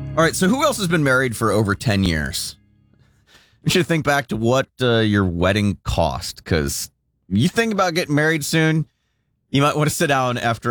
All right, so who else has been married for over 10 years? We should think back to what your wedding cost, because you think about getting married soon, you might want to sit down after